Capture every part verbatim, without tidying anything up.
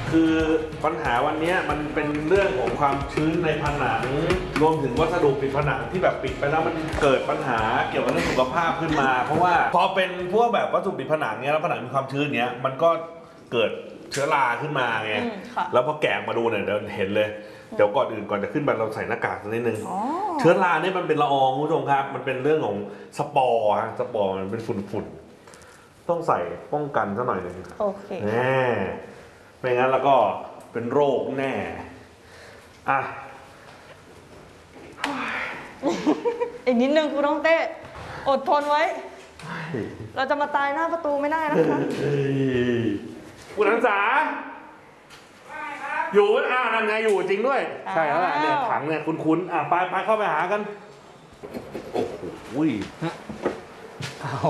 คือปัญหาวันนี้มันเป็นเรื่องของความชื้นในผนังรวมถึงวัสดุปิดผนังที่แบบปิดไปแล้วมันเกิดปัญหาเกี่ยวกับเรื่องสุขภาพขึ้นมาเพราะว่าพอเป็นพวกแบบวัสดุปิดผนังเนี้ยแล้วผนังมีความชื้นเนี้ยมันก็เกิดเชื้อราขึ้นมาไงแล้วพอแกะมาดูเนี่ยเดี๋ยวเห็นเลยเดี๋ยวก่อนอื่นก่อนจะขึ้นไปเราใส่หน้ากากนิดนึงเชื้อราเนี่ยมันเป็นละอองคุณผู้ชมครับมันเป็นเรื่องของสปอร์สปอร์มันเป็นฝุ่นๆต้องใส่ป้องกันซะหน่อยหนึ่งโอเคแน่ไม่งั้นแล้วก็เป็นโรคแน่อ่ะอีกนิดนึงคุณต้องเต้อดทนไว้เราจะมาตายหน้าประตูไม่ได้นะคะคุณนันสาอยู่อ่านั่นไงอยู่จริงด้วยใช่แล้วแหละเนี่ยถังเนี่ยคุ้นๆอ่ะไปไปเข้าไปหากันโอ้โหโอ้โห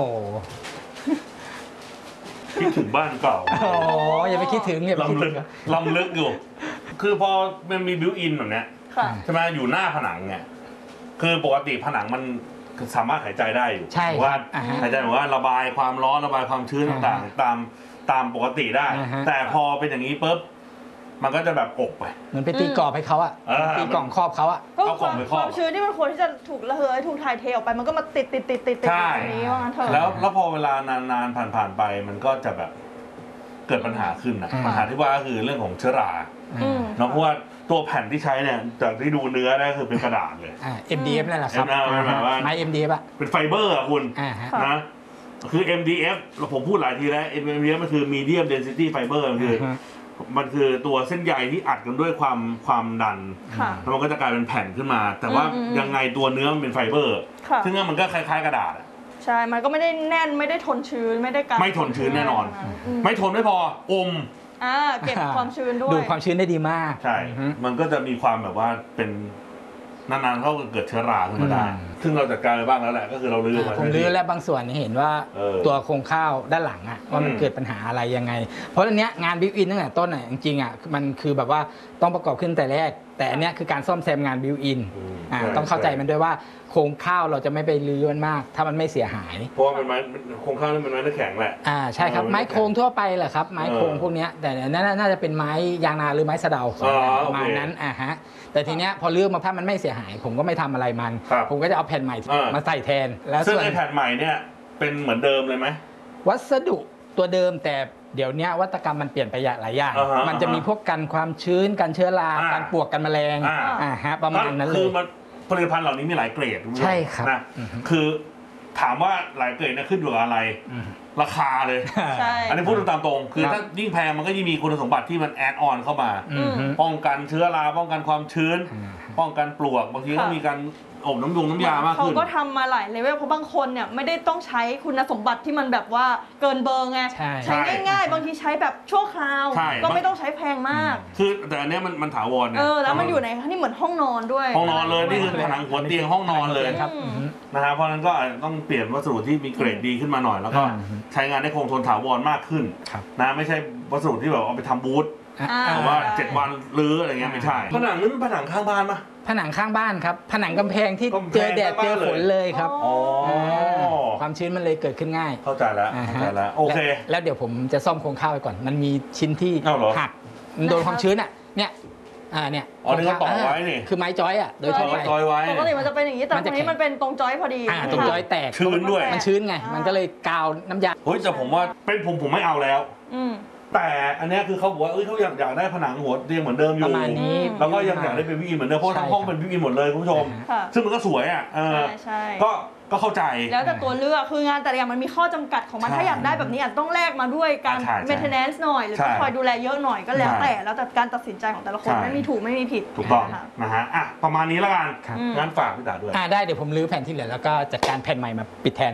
คิดถึงบ้านเก่าอ๋ออย่าไปคิดถึงอย่าไปคิดถึงลำลึกอยู่คือพอมันมีบิวอินแบบเนี้ยใช่ไหมอยู่หน้าผนังเนี่ยคือปกติผนังมันสามารถหายใจได้อยู่ใช่ว่าหายใจว่าระบายความร้อนระบายความชื้นต่างๆตามตามปกติได้แต่พอเป็นอย่างนี้ปุ๊บมันก็จะแบบอบไปเหมือนไปตีกรอบให้เขาอะตีกล่องครอบเขาอะก็ความความชื้นที่มันควรที่จะถูกระเหยถูกถ่ายเทออกไปมันก็มาติดติดติดติดติดอย่างนี้ว่างั้นเถอะแล้วแล้วพอเวลานานๆผ่านๆไปมันก็จะแบบเกิดปัญหาขึ้นนะปัญหาที่ว่าก็คือเรื่องของเชื้อราเนาะเพราะว่าตัวแผ่นที่ใช้เนี่ยจากที่ดูเนื้อได้คือเป็นกระดาษเลยเอ็ม ดี เอฟ นั่นแหละครับไม้ เอ็ม ดี เอฟ อะเป็นไฟเบอร์อะคุณนะคือ เอ็ม ดี เอฟ เราผมพูดหลายทีแล้ว เอ็ม ดี เอฟ มันคือ medium density fiber มันคือมันคือตัวเส้นใยที่อัดกันด้วยความความดันแล้วมันก็จะกลายเป็นแผ่นขึ้นมา แต่ว่ายังไงตัวเนื้อมันเป็นไฟเบอร์ซึ่งมันก็คล้ายๆกระดาษใช่มันก็ไม่ได้แน่นไม่ได้ทนชื้นไม่ได้การไม่ทนชื้นแน่นอนไม่ทนไม่พออมอ่าเก็บความชื้นด้วยดูความชื้นได้ดีมากใช่มันก็จะมีความแบบว่าเป็นนานๆเขาเกิดเชื้อราขึ้นมาได้ซึ่งเราจัดการไปบ้างแล้วแหละก็คือเราลื้อมาผมลื้อและบางส่วนเห็นว่าตัวโครงข้าวด้านหลังอะว่ามันเกิดปัญหาอะไรยังไงเพราะอันเนี้ยงานบิวอินตั้งแต่ต้นอะจริงๆอะมันคือแบบว่าต้องประกอบขึ้นแต่แรกแต่อันเนี้ยคือการซ่อมแซมงานบิวอินอ่าต้องเข้าใจมันด้วยว่าโครงข้าวเราจะไม่ไปลื้อมันมากถ้ามันไม่เสียหายเพราะว่าเป็นไม้โครงข้าวนี่เป็นไม้แข็งแหละอ่าใช่ครับไม้โครงทั่วไปแหละครับไม้โครงพวกนี้แต่น่าจะเป็นไม้ยางนาหรือไม้สะเดาประมาณนั้นอ่าฮะแต่ทีเนี้ยพอเลือกมาถ้ามันไม่เสียหายผมก็ไม่ทำอะไรมันผมก็จะเอาแผ่นใหม่มาใส่แทนแล้วซึ่งไอ้แผ่นใหม่เนี่ยเป็นเหมือนเดิมเลยไหมวัสดุตัวเดิมแต่เดี๋ยวนี้วัตกรรมมันเปลี่ยนไปหลายอย่างมันจะมีพวกกันความชื้นกันเชื้อราการปลวกกันแมลงอ่าฮะประมาณนั้นเลยคือมันผลิตภัณฑ์เหล่านี้มีหลายเกรดใช่ครับนะคือถามว่าหลายเกรดเนี่ยขึ้นอยู่กับอะไรราคาเลยอันนี้พูดตามตรงคือถ้ายิ่งแพงมันก็ยิ่งมีคุณสมบัติที่มันแอดออนเข้ามาป้องกันเชื้อราป้องกันความชื้นป้องกันปลวกบางทีก็มีการอบน้ำยงน้ำยามากขึ้นเขาก็ทำมาหลายเลเวลเพราะบางคนเนี่ยไม่ได้ต้องใช้คุณสมบัติที่มันแบบว่าเกินเบอร์ไงใช้ง่ายๆบางทีใช้แบบชั่วคราวก็ไม่ต้องใช้แพงมากคือแต่อันนี้มันมันถาวรเนี่ยเออแล้วมันอยู่ในนี่เหมือนห้องนอนด้วยห้องนอนเลยนี่คือผนังหัวเตียงห้องนอนเลยครับนะฮะเพราะนั้นก็ต้องเปลี่ยนวัสดุที่มีเกรดดีขึ้นมาหน่อยแล้วก็ใช้งานได้คงทนถาวรมากขึ้นนะไม่ใช่วัสดุที่แบบเอาไปทำบูธแต่ว่าเจ็ดวันรื้ออะไรเงี้ยไม่ใช่ผนังนี่เป็นผนังข้างบ้านปะผนังข้างบ้านครับผนังกำแพงที่เจอแดดเจอฝนเลยครับความชื้นมันเลยเกิดขึ้นง่ายเข้าใจแล้วเข้าใจแล้วโอเคแล้วเดี๋ยวผมจะซ่อมโครงข้าวไปก่อนมันมีชิ้นที่หักมันโดนความชื้นอ่ะเนี่ยอ่าเนี่ยอ๋อนี่ก็ต่อไว้นี่คือไม้จอยอ่ะโดยทั่วไปจอยไว้ปกติมันจะเป็นอย่างนี้แต่ตรงนี้มันเป็นตรงจอยพอดีอ่าตรงจอยแตกชื้นด้วยมันชื้นไงมันก็เลยกาวน้ำยาเฮ้ยแต่ผมว่าเป็นผมผมไม่เอาแล้วแต่อันนี้คือเขาบอกว่าเอ้ยเขาอยากอยากได้ผนังหัวเตียงเหมือนเดิมอยู่ประมาณนี้แล้วก็ยังอยากได้เป็นวิวอินเหมือนเดิมเพราะทั้งห้องเป็นวิวอินหมดเลยคุณผู้ชมซึ่งมันก็สวยอ่ะก็ก็เข้าใจแล้วแต่ตัวเลือกคืองานแต่ละอย่างมันมีข้อจำกัดของมันถ้าอยากได้แบบนี้อาจต้องแลกมาด้วยการ maintenance หน่อยหรือต้องคอยดูแลเยอะหน่อยก็แล้วแต่แล้วแต่การตัดสินใจของแต่ละคนไม่มีถูกไม่มีผิดถูกต้องนะฮะอ่ะประมาณนี้แล้วกันงานฝากพี่ตาด้วยอ่าได้เดี๋ยวผมรื้อแผ่นที่เหลือแล้วก็จัดการแผ่นใหม่มาปิดแทน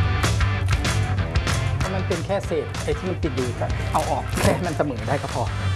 มันเป็นแค่เศษไอ้ที่มันติดอยู่กันเอาออกแค่มันเสมอได้ก็พอ